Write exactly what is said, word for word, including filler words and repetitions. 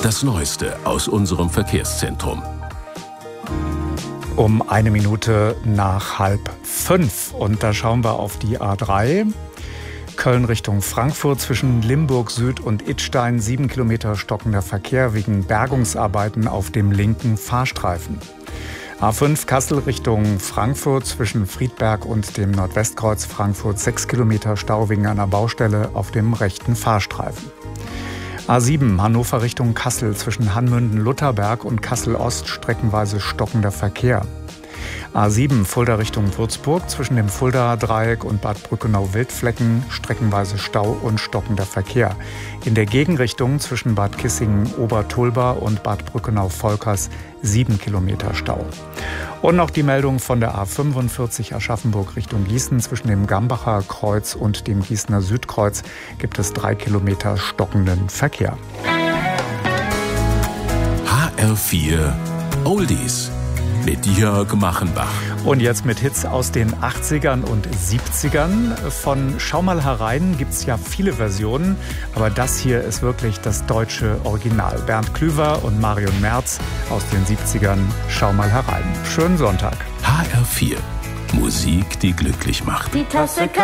Das Neueste aus unserem Verkehrszentrum. Um eine Minute nach halb fünf. Und da schauen wir auf die A drei. Köln Richtung Frankfurt zwischen Limburg Süd und Idstein. Sieben Kilometer stockender Verkehr wegen Bergungsarbeiten auf dem linken Fahrstreifen. A fünf Kassel Richtung Frankfurt zwischen Friedberg und dem Nordwestkreuz Frankfurt. Sechs Kilometer Stau wegen einer Baustelle auf dem rechten Fahrstreifen. A sieben Hannover Richtung Kassel zwischen Hanmünden-Lutherberg und Kassel-Ost streckenweise stockender Verkehr. A sieben Fulda Richtung Würzburg zwischen dem Fulda-Dreieck und Bad Brückenau-Wildflecken streckenweise Stau und stockender Verkehr. In der Gegenrichtung zwischen Bad Kissingen-Obertulba und Bad Brückenau-Volkers sieben Kilometer Stau. Und noch die Meldung von der A fünfundvierzig Aschaffenburg Richtung Gießen. Zwischen dem Gambacher Kreuz und dem Gießener Südkreuz gibt es drei Kilometer stockenden Verkehr. H R vier Oldies mit Jörg Machenbach. Und jetzt mit Hits aus den achtzigern und siebzigern. Von Schau mal herein gibt es ja viele Versionen, aber das hier ist wirklich das deutsche Original. Bernd Klüver und Marion Merz aus den siebzigern. Schau mal herein. Schönen Sonntag. H R vier. Musik, die glücklich macht. Die Tasse